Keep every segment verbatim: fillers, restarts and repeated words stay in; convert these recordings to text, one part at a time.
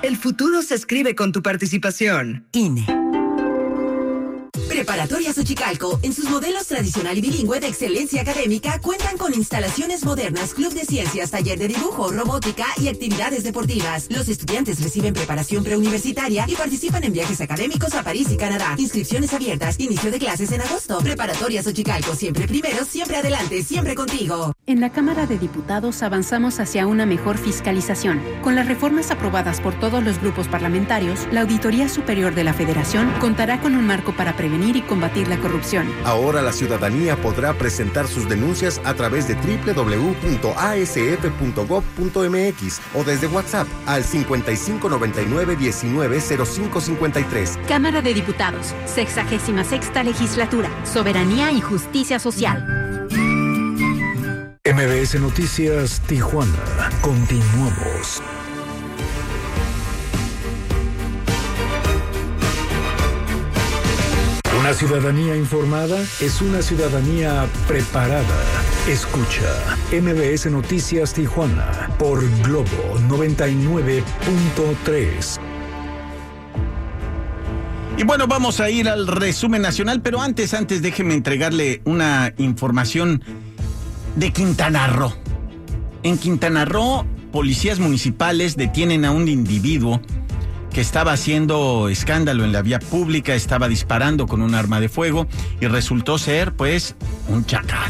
El futuro se escribe con tu participación. I N E. Preparatoria Xochicalco, en sus modelos tradicional y bilingüe de excelencia académica, cuentan con instalaciones modernas, club de ciencias, taller de dibujo, robótica y actividades deportivas. Los estudiantes reciben preparación preuniversitaria y participan en viajes académicos a París y Canadá. Inscripciones abiertas, inicio de clases en agosto. Preparatoria Xochicalco, siempre primero, siempre adelante, siempre contigo. En la Cámara de Diputados avanzamos hacia una mejor fiscalización. Con las reformas aprobadas por todos los grupos parlamentarios, la Auditoría Superior de la Federación contará con un marco para prevenir y combatir la corrupción. Ahora la ciudadanía podrá presentar sus denuncias a través de doble u doble u doble u punto a s f punto gob punto m x o desde WhatsApp al cincuenta y cinco noventa y nueve diecinueve cero cinco cincuenta y tres. Cámara de Diputados, sexagésima sexta legislatura, soberanía y justicia social. M B S Noticias Tijuana. Continuamos. Una ciudadanía informada es una ciudadanía preparada. Escucha M B S Noticias Tijuana por Globo noventa y nueve punto tres. Y bueno, vamos a ir al resumen nacional, pero antes, antes déjeme entregarle una información de Quintana Roo. En Quintana Roo, policías municipales detienen a un individuo que estaba haciendo escándalo en la vía pública, estaba disparando con un arma de fuego y resultó ser, pues, un chacal.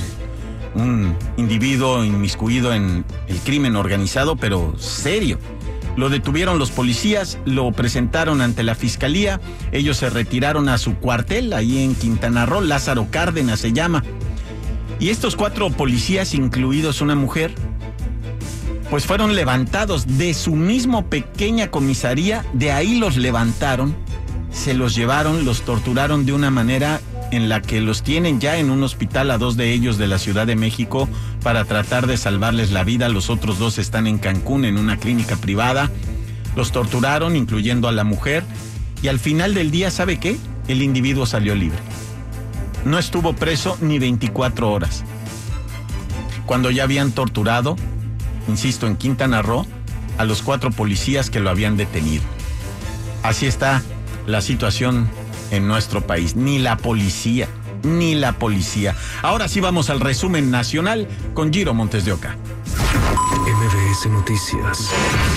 Un individuo inmiscuido en el crimen organizado, pero serio. Lo detuvieron los policías, lo presentaron ante la fiscalía, ellos se retiraron a su cuartel, ahí en Quintana Roo, Lázaro Cárdenas se llama. Y estos cuatro policías, incluidos una mujer, pues fueron levantados de su mismo pequeña comisaría, de ahí los levantaron, se los llevaron, los torturaron de una manera en la que los tienen ya en un hospital a dos de ellos de la Ciudad de México para tratar de salvarles la vida. Los otros dos están en Cancún en una clínica privada. Los torturaron, incluyendo a la mujer, y al final del día, ¿sabe qué? El individuo salió libre. No estuvo preso ni veinticuatro horas. Cuando ya habían torturado, insisto, en Quintana Roo, a los cuatro policías que lo habían detenido. Así está la situación en nuestro país. Ni la policía, ni la policía. Ahora sí vamos al resumen nacional con Giro Montes de Oca. M B S Noticias.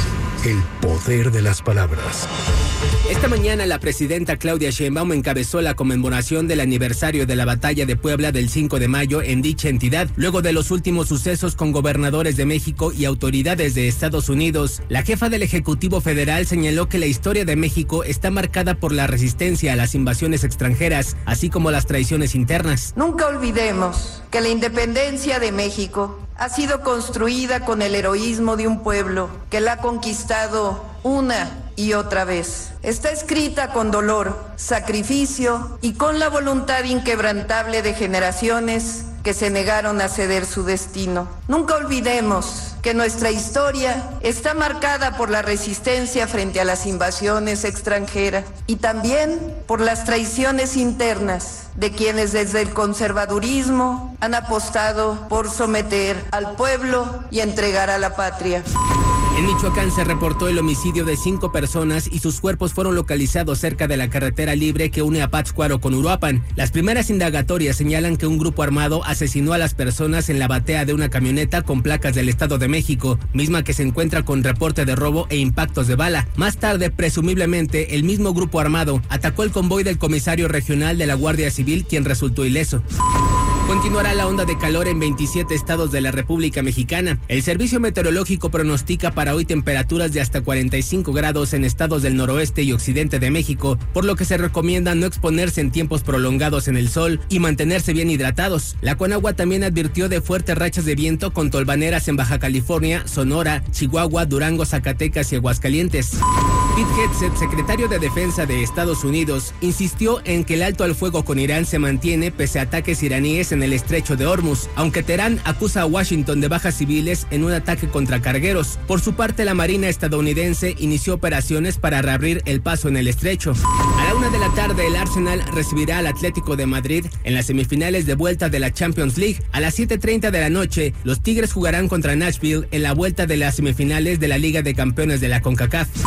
El poder de las palabras. Esta mañana la presidenta Claudia Sheinbaum encabezó la conmemoración del aniversario de la Batalla de Puebla del cinco de mayo en dicha entidad, luego de los últimos sucesos con gobernadores de México y autoridades de Estados Unidos. La jefa del Ejecutivo Federal señaló que la historia de México está marcada por la resistencia a las invasiones extranjeras, así como las traiciones internas. Nunca olvidemos que la independencia de México ha sido construida con el heroísmo de un pueblo que la ha conquistado una y otra vez. Está escrita con dolor, sacrificio y con la voluntad inquebrantable de generaciones que se negaron a ceder su destino. Nunca olvidemos que nuestra historia está marcada por la resistencia frente a las invasiones extranjeras y también por las traiciones internas de quienes desde el conservadurismo han apostado por someter al pueblo y entregar a la patria. En Michoacán se reportó el homicidio de cinco personas y sus cuerpos fueron localizados cerca de la carretera libre que une a Pátzcuaro con Uruapan. Las primeras indagatorias señalan que un grupo armado asesinó a las personas en la batea de una camioneta con placas del Estado de México, misma que se encuentra con reporte de robo e impactos de bala. Más tarde, presumiblemente, el mismo grupo armado atacó el convoy del comisario regional de la Guardia Civil, quien resultó ileso. Continuará la onda de calor en veintisiete estados de la República Mexicana. El Servicio Meteorológico pronostica para hoy temperaturas de hasta cuarenta y cinco grados en estados del noroeste y occidente de México, por lo que se recomienda no exponerse en tiempos prolongados en el sol y mantenerse bien hidratados. La Conagua también advirtió de fuertes rachas de viento con tolvaneras en Baja California, Sonora, Chihuahua, Durango, Zacatecas y Aguascalientes. Pete Hegseth, secretario de Defensa de Estados Unidos, insistió en que el alto al fuego con Irán se mantiene pese a ataques iraníes en el estrecho de Hormuz, aunque Teherán acusa a Washington de bajas civiles en un ataque contra cargueros. Por su parte, la Marina estadounidense inició operaciones para reabrir el paso en el estrecho. A la una de la tarde, el Arsenal recibirá al Atlético de Madrid en las semifinales de vuelta de la Champions League. A las siete treinta de la noche, los Tigres jugarán contra Nashville en la vuelta de las semifinales de la Liga de Campeones de la CONCACAF.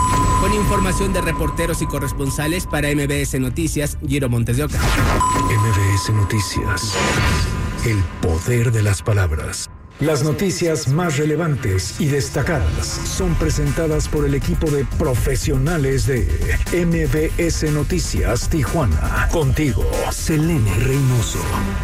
Con información de reporteros y corresponsales para M B S Noticias, Giro Montes de Oca. M B S Noticias. El poder de las palabras. Las noticias más relevantes y destacadas son presentadas por el equipo de profesionales de M B S Noticias Tijuana. Contigo, Selene Reynoso.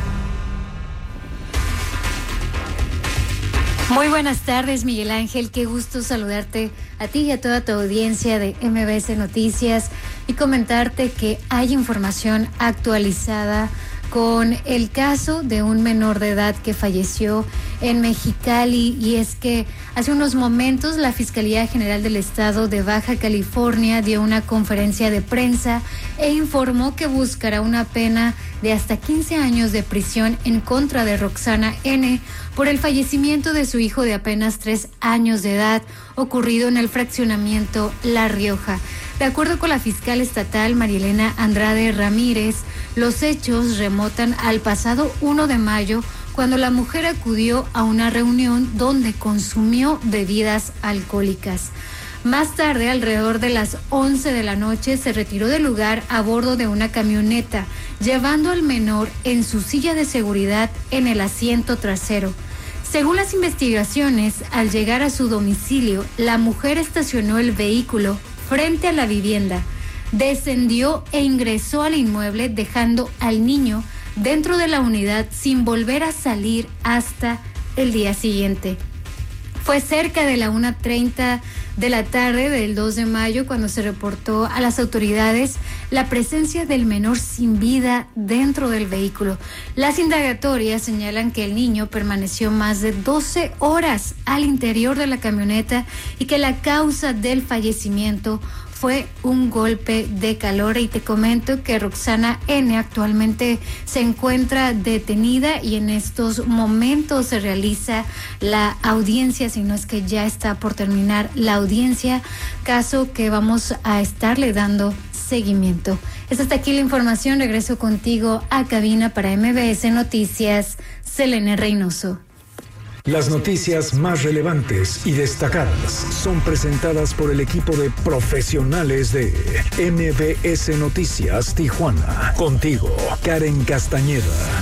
Muy buenas tardes, Miguel Ángel. Qué gusto saludarte a ti y a toda tu audiencia de M B S Noticias y comentarte que hay información actualizada con el caso de un menor de edad que falleció en Mexicali, y es que hace unos momentos la Fiscalía General del Estado de Baja California dio una conferencia de prensa e informó que buscará una pena de hasta quince años de prisión en contra de Roxana N. por el fallecimiento de su hijo de apenas tres años de edad ocurrido en el fraccionamiento La Rioja. De acuerdo con la fiscal estatal Marielena Andrade Ramírez, los hechos remontan al pasado uno de mayo, cuando la mujer acudió a una reunión donde consumió bebidas alcohólicas. Más tarde, alrededor de las once de la noche, se retiró del lugar a bordo de una camioneta, llevando al menor en su silla de seguridad en el asiento trasero. Según las investigaciones, al llegar a su domicilio, la mujer estacionó el vehículo frente a la vivienda, descendió e ingresó al inmueble, dejando al niño dentro de la unidad sin volver a salir hasta el día siguiente. Fue cerca de la una treinta de la tarde del dos de mayo cuando se reportó a las autoridades la presencia del menor sin vida dentro del vehículo. Las indagatorias señalan que el niño permaneció más de doce horas al interior de la camioneta y que la causa del fallecimiento fue un golpe de calor. Y te comento que Roxana N. actualmente se encuentra detenida y en estos momentos se realiza la audiencia, si no es que ya está por terminar la audiencia, caso que vamos a estarle dando seguimiento. Es hasta aquí la información. Regreso contigo a cabina para M B S Noticias, Selene Reynoso. Las noticias más relevantes y destacadas son presentadas por el equipo de profesionales de M B S Noticias Tijuana. Contigo, Karen Castañeda.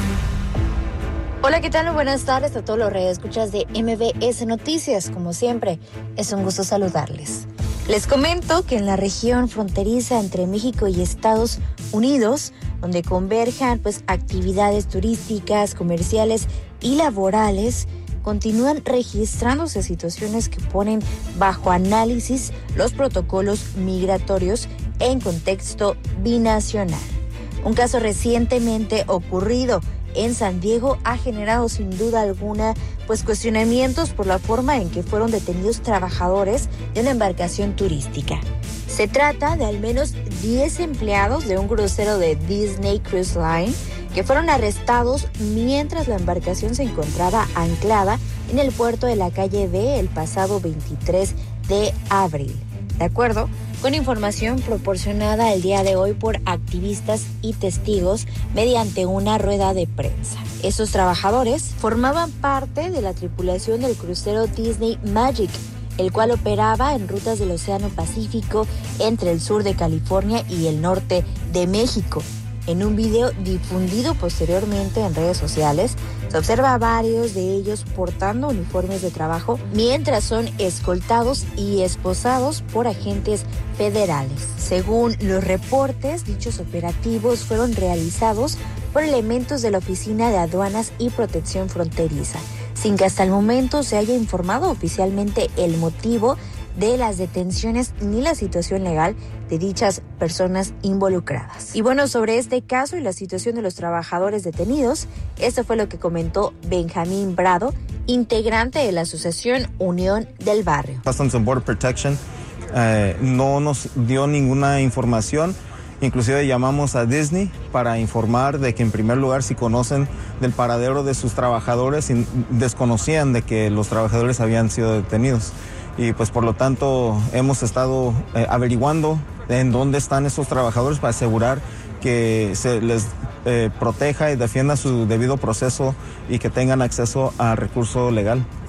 Hola, ¿qué tal? Buenas tardes a todos los radioescuchas de M B S Noticias. Como siempre, es un gusto saludarles. Les comento que en la región fronteriza entre México y Estados Unidos, donde converjan pues actividades turísticas, comerciales y laborales, continúan registrándose situaciones que ponen bajo análisis los protocolos migratorios en contexto binacional. Un caso recientemente ocurrido en San Diego ha generado sin duda alguna pues cuestionamientos por la forma en que fueron detenidos trabajadores de una embarcación turística. Se trata de al menos diez empleados de un crucero de Disney Cruise Line que fueron arrestados mientras la embarcación se encontraba anclada en el puerto de la calle B el pasado veintitrés de abril. De acuerdo con información proporcionada el día de hoy por activistas y testigos mediante una rueda de prensa. Estos trabajadores formaban parte de la tripulación del crucero Disney Magic, el cual operaba en rutas del Océano Pacífico entre el sur de California y el norte de México. En un video difundido posteriormente en redes sociales, se observa a varios de ellos portando uniformes de trabajo mientras son escoltados y esposados por agentes federales. Según los reportes, dichos operativos fueron realizados por elementos de la Oficina de Aduanas y Protección Fronteriza, sin que hasta el momento se haya informado oficialmente el motivo de las detenciones ni la situación legal de dichas personas involucradas. Y bueno, sobre este caso y la situación de los trabajadores detenidos, esto fue lo que comentó Benjamín Brado, integrante de la asociación Unión del Barrio. Customs and Border Protection eh, no nos dio ninguna información. Inclusive llamamos a Disney para informar de que en primer lugar si conocen del paradero de sus trabajadores y desconocían de que los trabajadores habían sido detenidos. Y pues por lo tanto hemos estado eh, averiguando en dónde están esos trabajadores para asegurar que se les eh, proteja y defienda su debido proceso y que tengan acceso a recurso legal.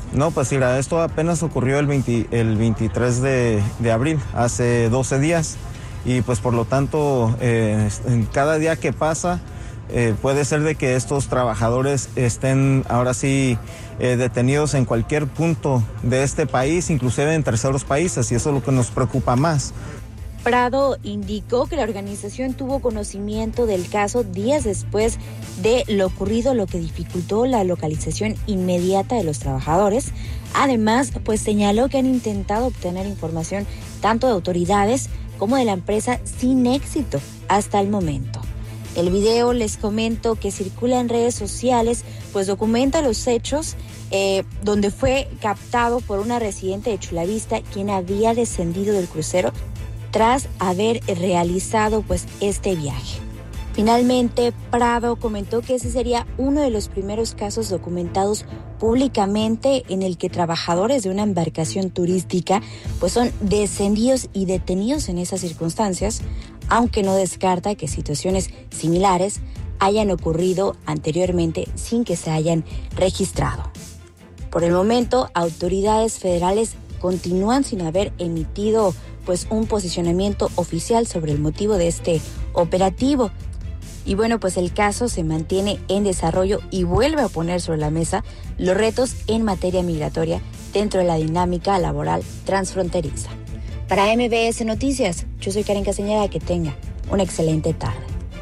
No, pues mira, esto apenas ocurrió el, veinte, el veintitrés de, de abril, hace doce días, y pues por lo tanto, eh, en cada día que pasa, eh, puede ser de que estos trabajadores estén ahora sí eh, detenidos en cualquier punto de este país, inclusive en terceros países, y eso es lo que nos preocupa más. Prado indicó que la organización tuvo conocimiento del caso días después de lo ocurrido, lo que dificultó la localización inmediata de los trabajadores. Además, pues señaló que han intentado obtener información tanto de autoridades como de la empresa sin éxito hasta el momento. El video, les comento, que circula en redes sociales, pues documenta los hechos eh, donde fue captado por una residente de Chulavista, quien había descendido del crucero tras haber realizado pues este viaje. Finalmente, Prado comentó que ese sería uno de los primeros casos documentados públicamente en el que trabajadores de una embarcación turística pues son descendidos y detenidos en esas circunstancias, aunque no descarta que situaciones similares hayan ocurrido anteriormente sin que se hayan registrado. Por el momento, autoridades federales continúan sin haber emitido pues un posicionamiento oficial sobre el motivo de este operativo. Y bueno, pues el caso se mantiene en desarrollo y vuelve a poner sobre la mesa los retos en materia migratoria dentro de la dinámica laboral transfronteriza. Para M B S Noticias, yo soy Karen Castañeda, que tenga una excelente tarde.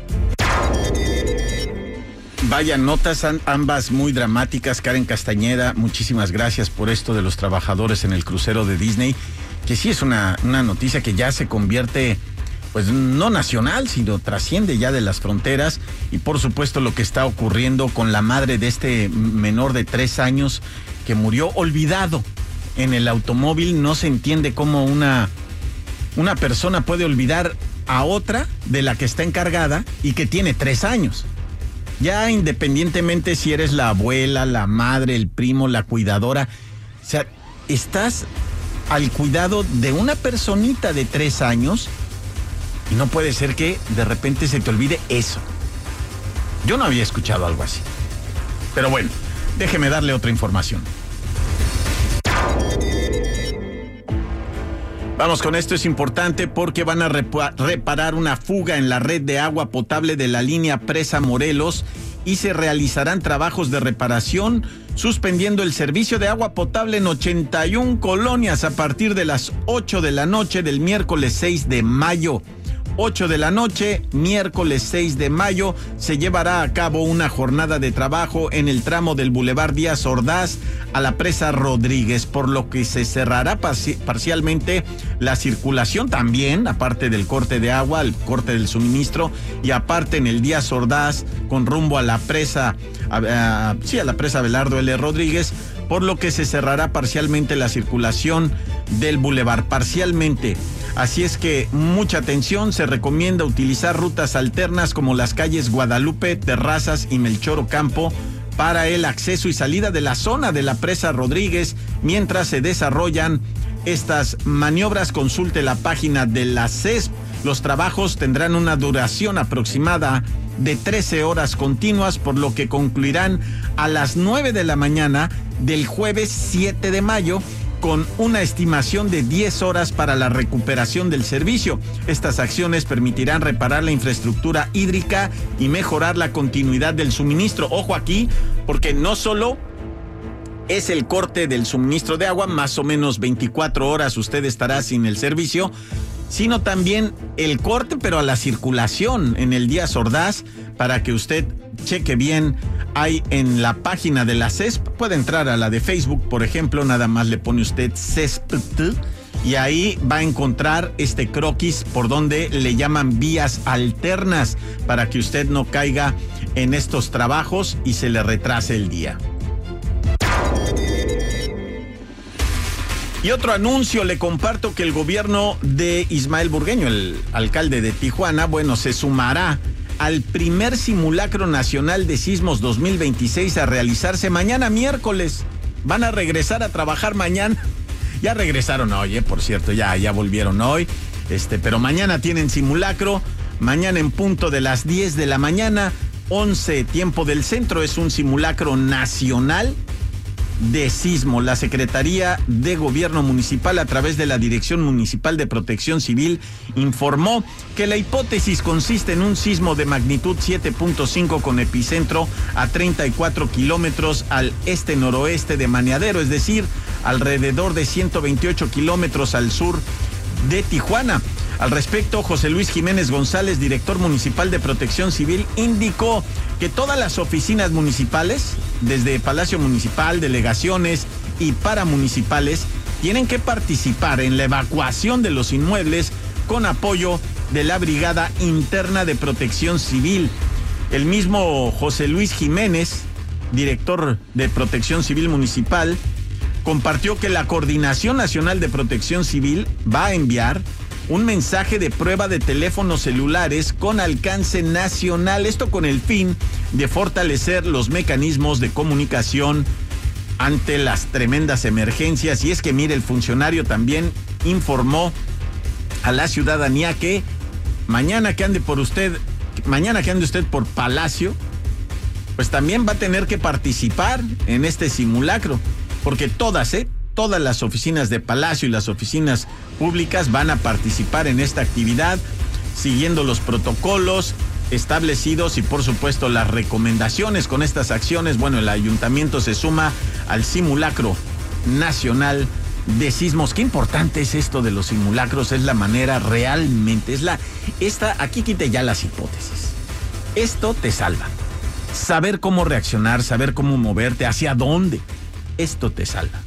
Vaya notas, ambas muy dramáticas. Karen Castañeda, muchísimas gracias por esto de los trabajadores en el crucero de Disney, que sí es una, una noticia que ya se convierte, pues no nacional, sino trasciende ya de las fronteras. Y por supuesto lo que está ocurriendo con la madre de este menor de tres años que murió olvidado en el automóvil. No se entiende cómo una, una persona puede olvidar a otra de la que está encargada y que tiene tres años. Ya independientemente si eres la abuela, la madre, el primo, la cuidadora, o sea, estás al cuidado de una personita de tres años y no puede ser que de repente se te olvide eso. Yo no había escuchado algo así. Pero bueno, déjeme darle otra información. Vamos con esto, es importante porque van a reparar una fuga en la red de agua potable de la línea Presa Morelos y se realizarán trabajos de reparación, suspendiendo el servicio de agua potable en ochenta y una colonias a partir de las ocho de la noche del miércoles seis de mayo. ocho de la noche, miércoles seis de mayo, se llevará a cabo una jornada de trabajo en el tramo del Boulevard Díaz Ordaz a la Presa Rodríguez, por lo que se cerrará parci- parcialmente la circulación también, aparte del corte de agua, el corte del suministro, y aparte en el Díaz Ordaz con rumbo a la presa, a, a, sí, a la presa Abelardo L. Rodríguez, por lo que se cerrará parcialmente la circulación del bulevar, parcialmente. Así es que mucha atención, se recomienda utilizar rutas alternas como las calles Guadalupe, Terrazas y Melchor Ocampo para el acceso y salida de la zona de la Presa Rodríguez mientras se desarrollan estas maniobras. Consulte la página de la C E S P. Los trabajos tendrán una duración aproximada de trece horas continuas, por lo que concluirán a las nueve de la mañana del jueves siete de mayo, con una estimación de diez horas para la recuperación del servicio. Estas acciones permitirán reparar la infraestructura hídrica y mejorar la continuidad del suministro. Ojo aquí, porque no solo es el corte del suministro de agua, más o menos veinticuatro horas usted estará sin el servicio, sino también el corte, pero a la circulación en el Díaz Ordaz, para que usted cheque bien. Hay en la página de la C E S P, puede entrar a la de Facebook, por ejemplo, nada más le pone usted C E S P T y ahí va a encontrar este croquis por donde le llaman vías alternas, para que usted no caiga en estos trabajos y se le retrase el día. Y otro anuncio, le comparto que el gobierno de Ismael Burgueño, el alcalde de Tijuana, bueno, se sumará al primer simulacro nacional de sismos dos mil veintiséis a realizarse mañana miércoles. Van a regresar a trabajar mañana. Ya regresaron hoy, eh, por cierto, ya, ya volvieron hoy. Este, pero mañana tienen simulacro. Mañana en punto de las diez de la mañana, once tiempo del centro, es un simulacro nacional de sismo. La Secretaría de Gobierno Municipal, a través de la Dirección Municipal de Protección Civil, informó que la hipótesis consiste en un sismo de magnitud siete punto cinco con epicentro a treinta y cuatro kilómetros al este-noroeste de Maneadero, es decir, alrededor de ciento veintiocho kilómetros al sur de Tijuana. Al respecto, José Luis Jiménez González, director municipal de Protección Civil, indicó que todas las oficinas municipales, desde Palacio Municipal, delegaciones y paramunicipales, tienen que participar en la evacuación de los inmuebles con apoyo de la Brigada Interna de Protección Civil. El mismo José Luis Jiménez, director de Protección Civil Municipal, compartió que la Coordinación Nacional de Protección Civil va a enviar un mensaje de prueba de teléfonos celulares con alcance nacional, esto con el fin de fortalecer los mecanismos de comunicación ante las tremendas emergencias. Y es que, mire, el funcionario también informó a la ciudadanía que mañana que ande por usted, mañana que ande usted por Palacio, pues también va a tener que participar en este simulacro, porque todas, ¿eh? Todas las oficinas de Palacio y las oficinas públicas van a participar en esta actividad, siguiendo los protocolos establecidos y, por supuesto, las recomendaciones. Con estas acciones, bueno, el ayuntamiento se suma al simulacro nacional de sismos. Qué importante es esto de los simulacros, es la manera realmente, es la, esta, aquí quite ya las hipótesis. Esto te salva. Saber cómo reaccionar, saber cómo moverte, hacia dónde, esto te salva.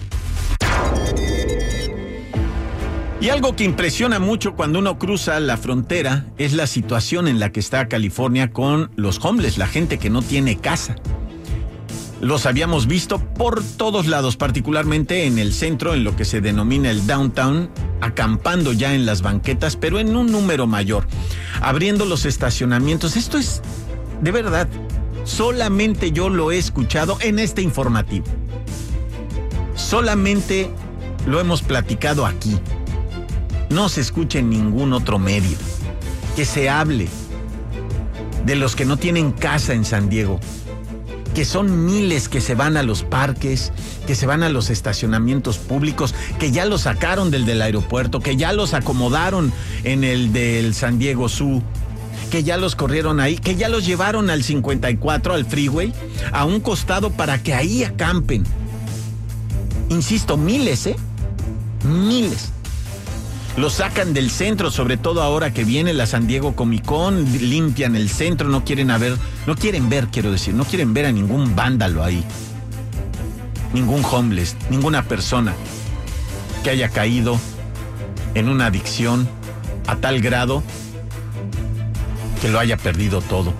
Y algo que impresiona mucho cuando uno cruza la frontera es la situación en la que está California con los homeless, la gente que no tiene casa. Los habíamos visto por todos lados, particularmente en el centro, en lo que se denomina el downtown, acampando ya en las banquetas, pero en un número mayor, abriendo los estacionamientos. Esto es, de verdad, solamente yo lo he escuchado en este informativo. Solamente lo hemos platicado aquí. No se escucha en ningún otro medio. Que se hable de los que no tienen casa en San Diego, que son miles que se van a los parques, que se van a los estacionamientos públicos, que ya los sacaron del del aeropuerto, que ya los acomodaron en el del San Diego Zoo, que ya los corrieron ahí, que ya los llevaron al cincuenta y cuatro, al freeway, a un costado para que ahí acampen. Insisto, miles, ¿eh? Miles. Los sacan del centro, sobre todo ahora que viene la San Diego Comic Con, limpian el centro, no quieren a ver, no quieren ver, quiero decir, no quieren ver a ningún vándalo ahí. Ningún homeless, ninguna persona que haya caído en una adicción a tal grado que lo haya perdido todo.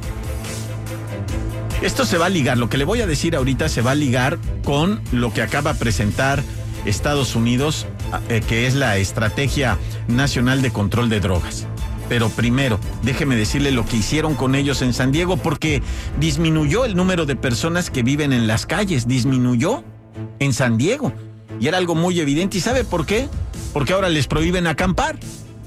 Esto se va a ligar, lo que le voy a decir ahorita se va a ligar con lo que acaba de presentar Estados Unidos, eh, que es la Estrategia Nacional de Control de Drogas. Pero primero, déjeme decirle lo que hicieron con ellos en San Diego, porque disminuyó el número de personas que viven en las calles, disminuyó en San Diego. Y era algo muy evidente. ¿Y sabe por qué? Porque ahora les prohíben acampar.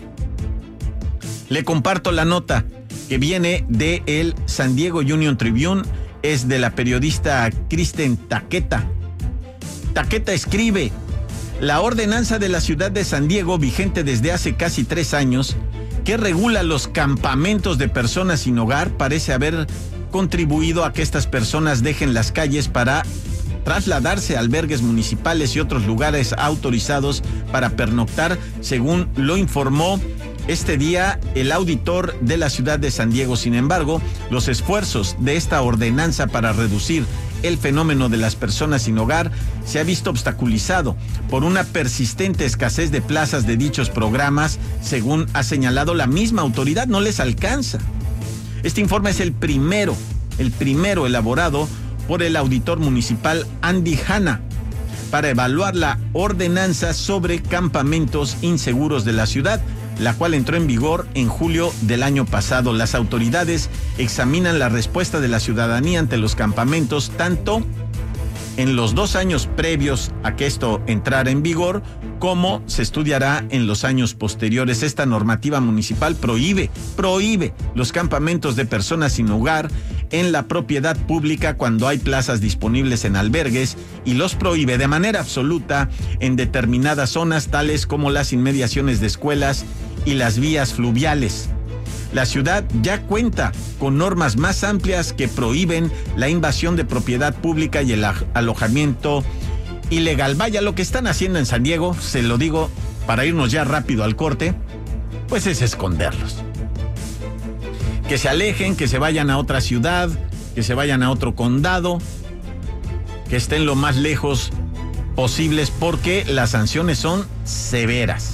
Le comparto la nota que viene de el San Diego Union Tribune, es de la periodista Kristen Taqueta. Taqueta escribe: la ordenanza de la ciudad de San Diego, vigente desde hace casi tres años, que regula los campamentos de personas sin hogar, parece haber contribuido a que estas personas dejen las calles para trasladarse a albergues municipales y otros lugares autorizados para pernoctar, según lo informó este día el auditor de la ciudad de San Diego. Sin embargo, los esfuerzos de esta ordenanza para reducir el fenómeno de las personas sin hogar se ha visto obstaculizado por una persistente escasez de plazas de dichos programas, según ha señalado la misma autoridad. No les alcanza. Este informe es el primero, el primero elaborado por el auditor municipal Andy Hanna para evaluar la ordenanza sobre campamentos inseguros de la ciudad, la cual entró en vigor en julio del año pasado. Las autoridades examinan la respuesta de la ciudadanía ante los campamentos, tanto en los dos años previos a que esto entrara en vigor, como se estudiará en los años posteriores. Esta normativa municipal prohíbe, prohíbe los campamentos de personas sin hogar en la propiedad pública cuando hay plazas disponibles en albergues y los prohíbe de manera absoluta en determinadas zonas tales como las inmediaciones de escuelas y las vías fluviales. La ciudad ya cuenta con normas más amplias que prohíben la invasión de propiedad pública y el alojamiento ilegal. Vaya, lo que están haciendo en San Diego, se lo digo para irnos ya rápido al corte, pues es esconderlos. Que se alejen, que se vayan a otra ciudad, que se vayan a otro condado, que estén lo más lejos posibles porque las sanciones son severas.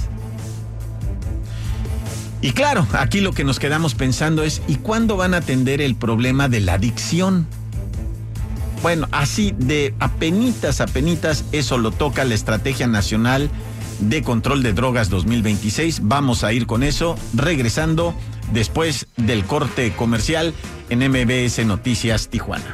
Y claro, aquí lo que nos quedamos pensando es, ¿y cuándo van a atender el problema de la adicción? Bueno, así de apenitas, apenitas, eso lo toca la Estrategia Nacional de Control de Drogas dos mil veintiséis. Vamos a ir con eso, regresando después del corte comercial en M B S Noticias Tijuana.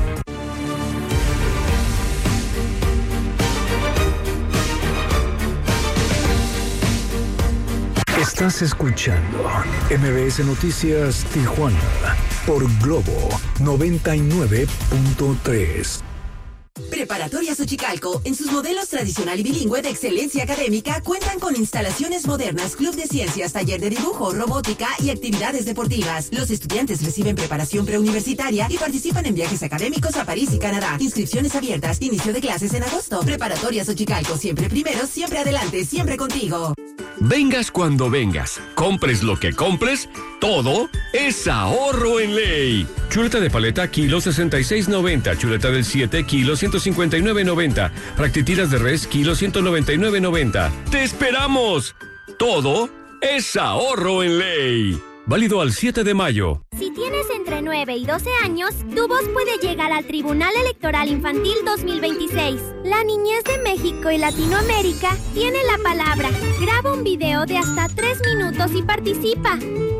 Estás escuchando M B S Noticias Tijuana por Globo noventa y nueve punto tres. Preparatoria Xochicalco, en sus modelos tradicional y bilingüe de excelencia académica, cuentan con instalaciones modernas, club de ciencias, taller de dibujo, robótica y actividades deportivas. Los estudiantes reciben preparación preuniversitaria y participan en viajes académicos a París y Canadá. Inscripciones abiertas, inicio de clases en agosto. Preparatoria Xochicalco, siempre primero, siempre adelante, siempre contigo. Vengas cuando vengas, compres lo que compres, todo es ahorro en ley. Chuleta de paleta, kilo sesenta y seis noventa. Chuleta del siete, kilo ciento cincuenta y nueve noventa. Fractitiras de res, kilo ciento noventa y nueve noventa. ¡Te esperamos! Todo es ahorro en ley. Válido al siete de mayo. Si tienes entre nueve y doce años, tu voz puede llegar al Tribunal Electoral Infantil dos mil veintiséis. La niñez de México y Latinoamérica tiene la palabra. Graba un video de hasta tres minutos y participa.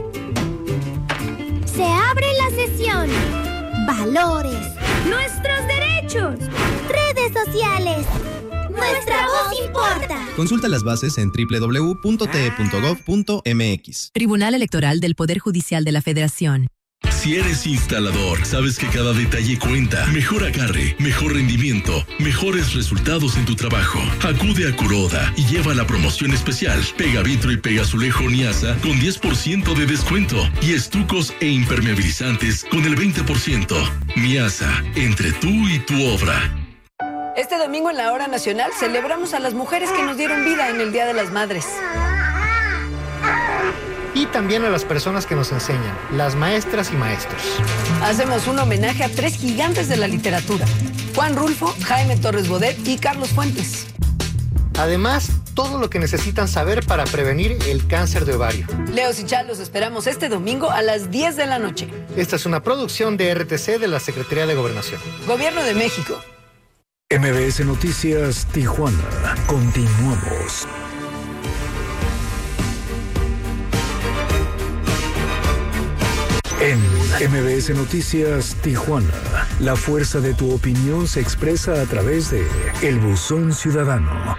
Se abre la sesión. Valores. Nuestros derechos. Redes sociales. Nuestra voz importa. Consulta las bases en doble u doble u doble u punto t e punto gov punto m x. Tribunal Electoral del Poder Judicial de la Federación. Si eres instalador, sabes que cada detalle cuenta. Mejor agarre, mejor rendimiento, mejores resultados en tu trabajo. Acude a Kuroda y lleva la promoción especial. Pega vitro y pega azulejo Niasa con diez por ciento de descuento. Y estucos e impermeabilizantes con el veinte por ciento. Niasa, entre tú y tu obra. Este domingo en la Hora Nacional celebramos a las mujeres que nos dieron vida en el Día de las Madres. Y también a las personas que nos enseñan, las maestras y maestros. Hacemos un homenaje a tres gigantes de la literatura: Juan Rulfo, Jaime Torres Bodet y Carlos Fuentes. Además, todo lo que necesitan saber para prevenir el cáncer de ovario. Leos y Chal, los esperamos este domingo a las diez de la noche. Esta es una producción de R T C de la Secretaría de Gobernación. Gobierno de México. M B S Noticias Tijuana. Continuamos. En M B S Noticias Tijuana, la fuerza de tu opinión se expresa a través de El Buzón Ciudadano.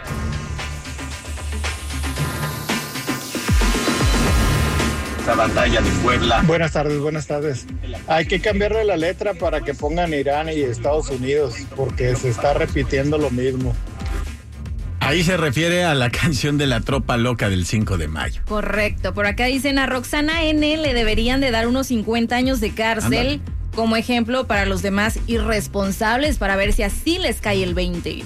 Esa batalla de Puebla. Buenas tardes, buenas tardes. Hay que cambiarle la letra para que pongan Irán y Estados Unidos, porque se está repitiendo lo mismo. Ahí se refiere a la canción de La Tropa Loca del cinco de mayo. Correcto. Por acá dicen a Roxana N. le deberían de dar unos cincuenta años de cárcel. Ándale. Como ejemplo para los demás irresponsables, para ver si así les cae el veinte.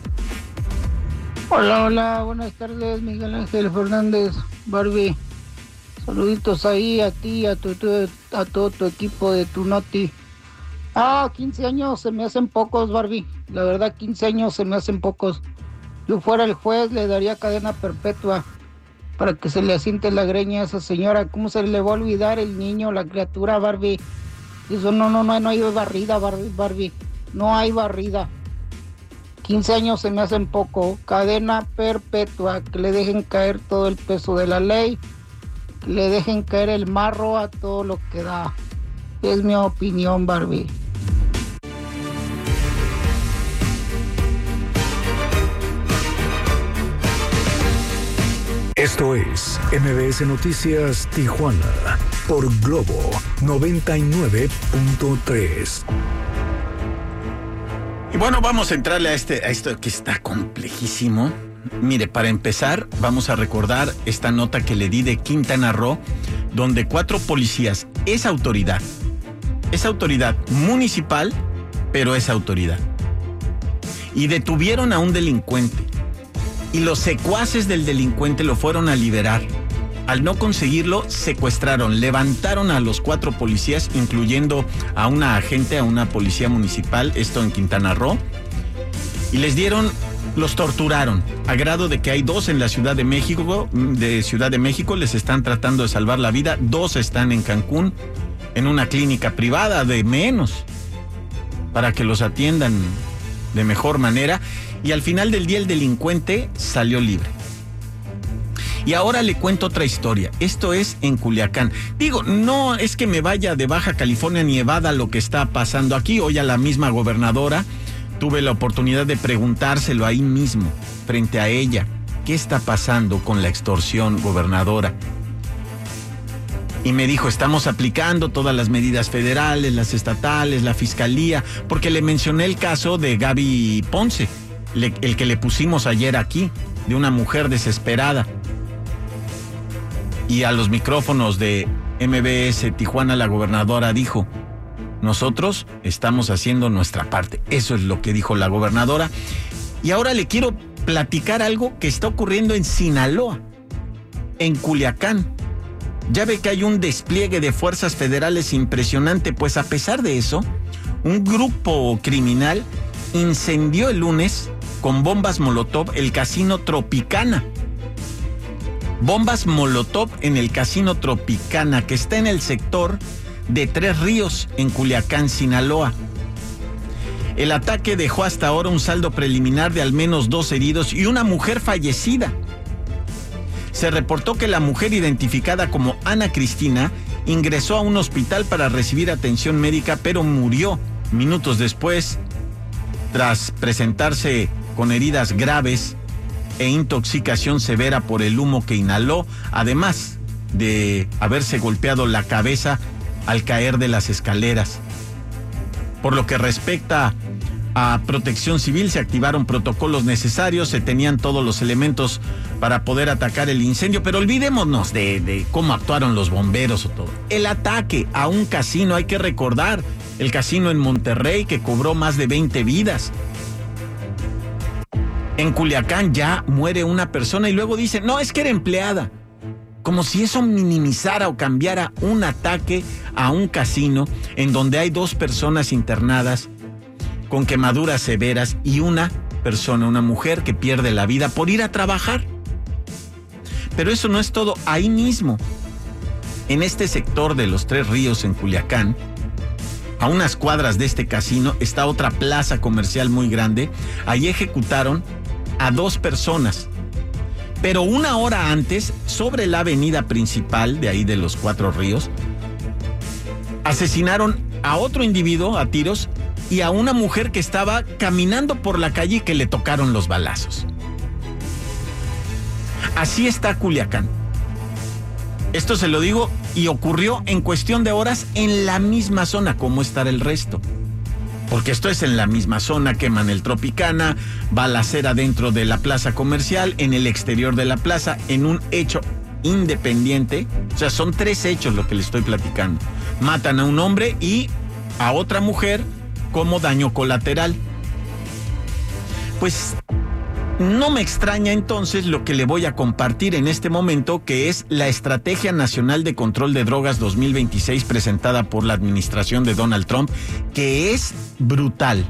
Hola, hola. Buenas tardes, Miguel Ángel Fernández, Barbie. Saluditos ahí a ti, a, tu, tu, a todo tu equipo de tu Noti. Ah, quince años se me hacen pocos, Barbie. La verdad, quince años se me hacen pocos. Yo fuera el juez, le daría cadena perpetua para que se le asiente la greña a esa señora. ¿Cómo se le va a olvidar el niño, la criatura, Barbie? Eso no, no, no, no hay barrida, Barbie, Barbie. No hay barrida. quince años se me hacen poco. Cadena perpetua, que le dejen caer todo el peso de la ley, que le dejen caer el marro a todo lo que da. Es mi opinión, Barbie. Esto es M B S Noticias Tijuana por Globo noventa y nueve punto tres. Y bueno, vamos a entrarle a este, a esto que está complejísimo. Mire, para empezar, vamos a recordar esta nota que le di de Quintana Roo, donde cuatro policías, es autoridad, es autoridad municipal, pero es autoridad. Y detuvieron a un delincuente. Y los secuaces del delincuente lo fueron a liberar. Al no conseguirlo, secuestraron, levantaron a los cuatro policías, incluyendo a una agente, a una policía municipal, esto en Quintana Roo, y les dieron, los torturaron, a grado de que hay dos en la Ciudad de México, de Ciudad de México, les están tratando de salvar la vida, dos están en Cancún, en una clínica privada de menos, para que los atiendan de mejor manera, y al final del día el delincuente salió libre. Y ahora le cuento otra historia. Esto es en Culiacán. Digo, no es que me vaya de Baja California ni Nevada lo que está pasando aquí. Hoy a la misma gobernadora tuve la oportunidad de preguntárselo ahí mismo, frente a ella. ¿Qué está pasando con la extorsión, gobernadora? Y me dijo, estamos aplicando todas las medidas federales, las estatales, la fiscalía, porque le mencioné el caso de Gaby Ponce, le, el que le pusimos ayer aquí, de una mujer desesperada. Y a los micrófonos de M B S Tijuana, la gobernadora dijo, nosotros estamos haciendo nuestra parte. Eso es lo que dijo la gobernadora. Y ahora le quiero platicar algo que está ocurriendo en Sinaloa, en Culiacán. Ya ve que hay un despliegue de fuerzas federales impresionante, pues a pesar de eso, un grupo criminal incendió el lunes con bombas Molotov el casino Tropicana. Bombas Molotov en el casino Tropicana, que está en el sector de Tres Ríos, en Culiacán, Sinaloa. El ataque dejó hasta ahora un saldo preliminar de al menos dos heridos y una mujer fallecida. Se reportó que la mujer, identificada como Ana Cristina, ingresó a un hospital para recibir atención médica, pero murió minutos después, tras presentarse con heridas graves e intoxicación severa por el humo que inhaló, además de haberse golpeado la cabeza al caer de las escaleras. Por lo que respecta a Protección Civil, se activaron protocolos necesarios, se tenían todos los elementos para poder atacar el incendio, pero olvidémonos de, de cómo actuaron los bomberos o todo. El ataque a un casino, hay que recordar, el casino en Monterrey que cobró más de veinte vidas. En Culiacán ya muere una persona y luego dicen, no, es que era empleada. Como si eso minimizara o cambiara un ataque a un casino en donde hay dos personas internadas con quemaduras severas y una persona, una mujer que pierde la vida por ir a trabajar. Pero eso no es todo. Ahí mismo, en este sector de los Tres Ríos en Culiacán, a unas cuadras de este casino, está otra plaza comercial muy grande. Ahí ejecutaron a dos personas. Pero una hora antes, sobre la avenida principal de ahí de los Cuatro Ríos, asesinaron a otro individuo a tiros y a una mujer que estaba caminando por la calle y que le tocaron los balazos. Así está Culiacán. Esto se lo digo y ocurrió en cuestión de horas en la misma zona. ¿Cómo estará el resto? Porque esto es en la misma zona, queman el Tropicana, balacera dentro de la plaza comercial, en el exterior de la plaza, en un hecho independiente. O sea, son tres hechos lo que le estoy platicando. Matan a un hombre y a otra mujer como daño colateral. Pues no me extraña entonces lo que le voy a compartir en este momento, que es la Estrategia Nacional de Control de Drogas dos mil veintiséis presentada por la administración de Donald Trump, que es brutal.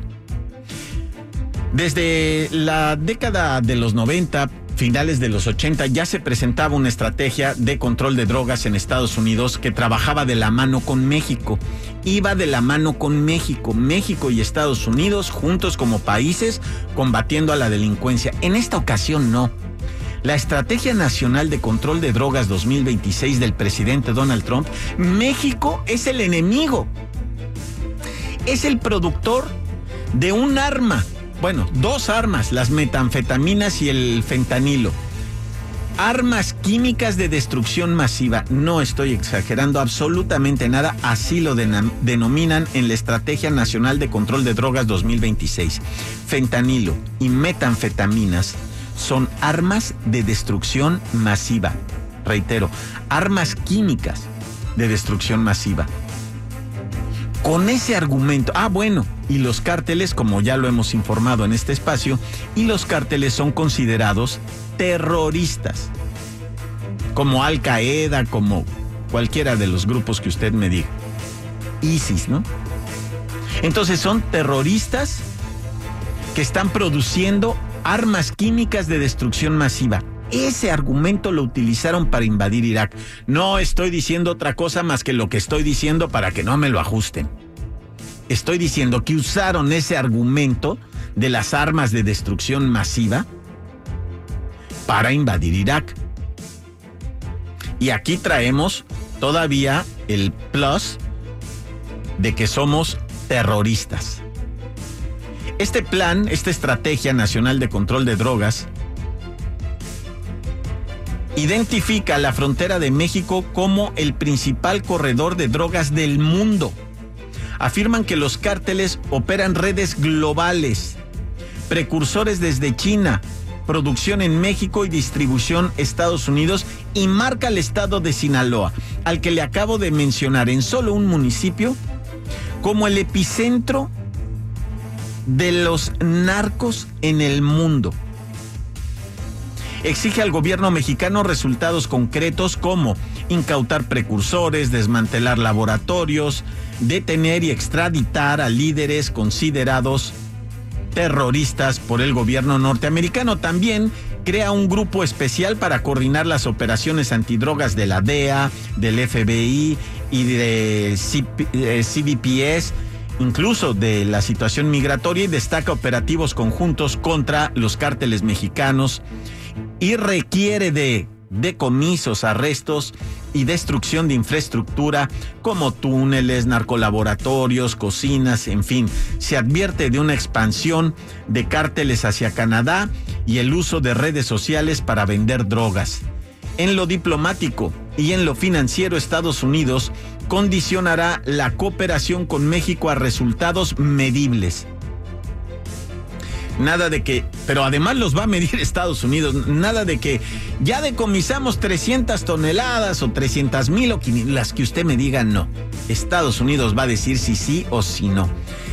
Desde la década de los noventa, finales de los ochenta, ya se presentaba una estrategia de control de drogas en Estados Unidos que trabajaba de la mano con México. Iba de la mano con México, México y Estados Unidos juntos como países combatiendo a la delincuencia. En esta ocasión no. La Estrategia Nacional de Control de Drogas dos mil veintiséis del presidente Donald Trump, México es el enemigo. Es el productor de un arma. Bueno, dos armas, las metanfetaminas y el fentanilo. Armas químicas de destrucción masiva. No estoy exagerando absolutamente nada. Así lo den- denominan en la Estrategia Nacional de Control de Drogas dos mil veintiséis. Fentanilo y metanfetaminas son armas de destrucción masiva. Reitero, armas químicas de destrucción masiva. Con ese argumento, ah bueno, y los cárteles, como ya lo hemos informado en este espacio, y los cárteles son considerados terroristas, como Al Qaeda, como cualquiera de los grupos que usted me diga. ISIS, ¿no? Entonces son terroristas que están produciendo armas químicas de destrucción masiva. Ese argumento lo utilizaron para invadir Irak. No estoy diciendo otra cosa más que lo que estoy diciendo para que no me lo ajusten. Estoy diciendo que usaron ese argumento de las armas de destrucción masiva para invadir Irak. Y aquí traemos todavía el plus de que somos terroristas. Este plan, esta Estrategia Nacional de Control de Drogas, identifica la frontera de México como el principal corredor de drogas del mundo. Afirman que los cárteles operan redes globales, precursores desde China, producción en México y distribución Estados Unidos, y marca el estado de Sinaloa, al que le acabo de mencionar en solo un municipio, como el epicentro de los narcos en el mundo. Exige al gobierno mexicano resultados concretos como incautar precursores, desmantelar laboratorios, detener y extraditar a líderes considerados terroristas por el gobierno norteamericano. También crea un grupo especial para coordinar las operaciones antidrogas de la D E A, del F B I y de C B P S, incluso de la situación migratoria, y destaca operativos conjuntos contra los cárteles mexicanos y requiere de decomisos, arrestos y destrucción de infraestructura como túneles, narcolaboratorios, cocinas, en fin. Se advierte de una expansión de cárteles hacia Canadá y el uso de redes sociales para vender drogas. En lo diplomático y en lo financiero, Estados Unidos condicionará la cooperación con México a resultados medibles. Nada de que, pero además los va a medir Estados Unidos, nada de que ya decomisamos trescientas toneladas o trescientas mil o quinientas, las que usted me diga, no. Estados Unidos va a decir si sí o si no.